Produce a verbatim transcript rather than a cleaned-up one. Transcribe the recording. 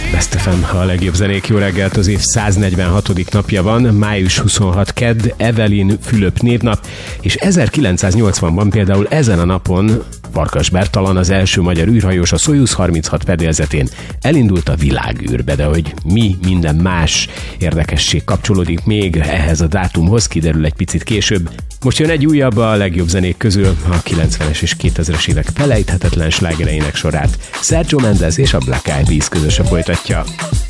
Best ef em, a legjobb zenék, jó reggelt, az év száznegyvenhatodik napja van, május huszonhatodika kedd, Evelyn Fülöp névnap, és ezerkilencszáznyolcvanban például ezen a napon Farkas Bertalan, az első magyar űrhajós, a Szojuz harminchat fedélzetén elindult a világűrbe, de hogy mi minden más érdekesség kapcsolódik még ehhez a dátumhoz, kiderül egy picit később. Most jön egy újabb a legjobb zenék közül, a kilencvenes és kétezres évek felejthetetlen slágereinek sorát Sergio Mendes és a Black Eyed Peas közösen folytatja.